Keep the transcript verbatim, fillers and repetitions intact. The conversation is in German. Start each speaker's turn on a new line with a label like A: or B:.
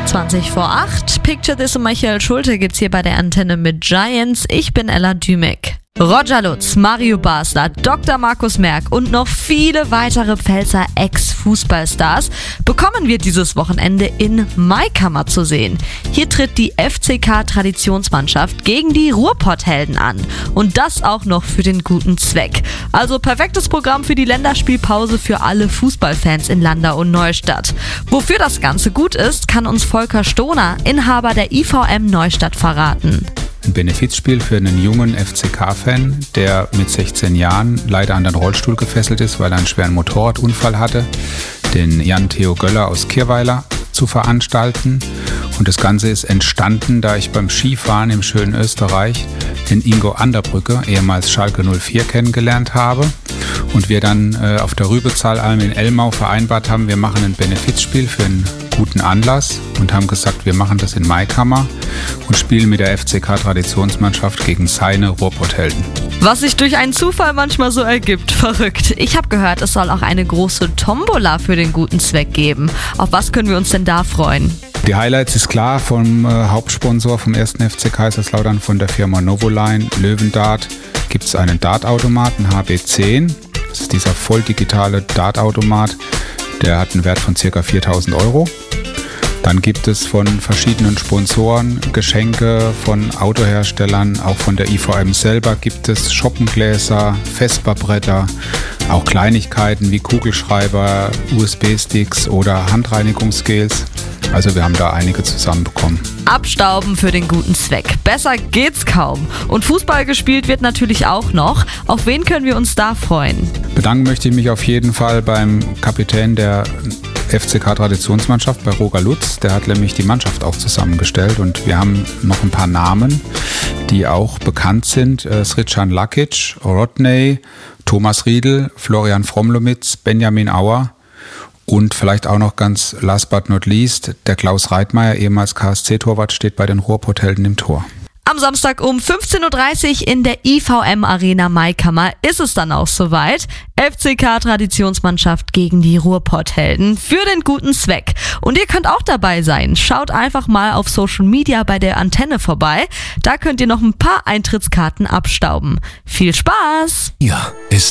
A: zwanzig vor acht. Picture This und Michael Schulte gibt's hier bei der Antenne mit Giants. Ich bin Ella Dümek. Roger Lutz, Mario Basler, Doktor Markus Merck und noch viele weitere Pfälzer Ex-Fußballstars bekommen wir dieses Wochenende in Maikammer zu sehen. Hier tritt die F C K-Traditionsmannschaft gegen die Ruhrpotthelden an. Und das auch noch für den guten Zweck. Also perfektes Programm für die Länderspielpause für alle Fußballfans in Landau und Neustadt. Wofür das Ganze gut ist, kann uns Volker Stoner, Inhaber der I V M Neustadt, verraten.
B: Ein Benefizspiel für einen jungen F C K-Fan, der mit sechzehn Jahren leider an den Rollstuhl gefesselt ist, weil er einen schweren Motorradunfall hatte, den Jan-Theo Göller aus Kirweiler zu veranstalten. Und das Ganze ist entstanden, da ich beim Skifahren im schönen Österreich den Ingo Anderbrücke, ehemals Schalke null vier, kennengelernt habe. Und wir dann äh, auf der Rübezahlalm in Elmau vereinbart haben, wir machen ein Benefizspiel für einen guten Anlass und haben gesagt, wir machen das in Maikammer und spielen mit der F C K-Traditionsmannschaft gegen seine Ruhrpotthelden.
A: Was sich durch einen Zufall manchmal so ergibt. Verrückt. Ich habe gehört, es soll auch eine große Tombola für den guten Zweck geben. Auf was können wir uns denn da freuen?
B: Die Highlights ist klar vom äh, Hauptsponsor vom ersten F C Kaiserslautern, von der Firma Novoline, Löwendart, gibt es einen Dartautomaten H B zehn. Das ist dieser voll digitale Dartautomat. Der hat einen Wert von ca. viertausend Euro. Dann gibt es von verschiedenen Sponsoren Geschenke von Autoherstellern, auch von der I V M selber gibt es Schoppengläser, Vesperbretter, auch Kleinigkeiten wie Kugelschreiber, U S B-Sticks oder Handreinigungsgels. Also wir haben da einige zusammenbekommen.
A: Abstauben für den guten Zweck. Besser geht's kaum. Und Fußball gespielt wird natürlich auch noch. Auf wen können wir uns da freuen?
B: Bedanken möchte ich mich auf jeden Fall beim Kapitän der F C K-Traditionsmannschaft, bei Roger Lutz. Der hat nämlich die Mannschaft auch zusammengestellt und wir haben noch ein paar Namen, die auch bekannt sind. Srican Lakic, Rodney, Thomas Riedel, Florian Fromlomitz, Benjamin Auer. Und vielleicht auch noch ganz last but not least, der Klaus Reitmeier, ehemals K S C-Torwart, steht bei den Ruhrpotthelden im Tor.
A: Am Samstag um fünfzehn Uhr dreißig in der I V M Arena Maikammer ist es dann auch soweit. F C K-Traditionsmannschaft gegen die Ruhrpotthelden für den guten Zweck. Und ihr könnt auch dabei sein. Schaut einfach mal auf Social Media bei der Antenne vorbei. Da könnt ihr noch ein paar Eintrittskarten abstauben. Viel Spaß!
C: Ja, ist